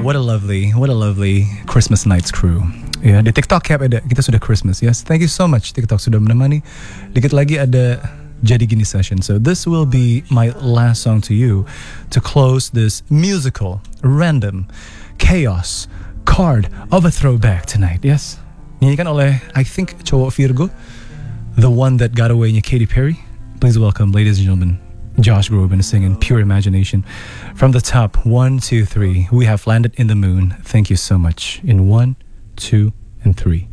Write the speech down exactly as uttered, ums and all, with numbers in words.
what a lovely, what a lovely Christmas Nights crew. Ya, di TikTok ya ada, kita sudah Christmas. Yes, thank you so much TikTok sudah menemani. Dikit lagi ada Jadi Gini session. So this will be my last song to you to close this musical, random, chaos card of a throwback tonight. Yes, nyanyikan oleh I think cowok Virgo, the one that got away-nya Katy Perry. Please welcome, ladies and gentlemen, Josh Groban singing Pure Imagination. From the top, one, two, three, we have landed in the moon. Thank you so much. In one, two, and three.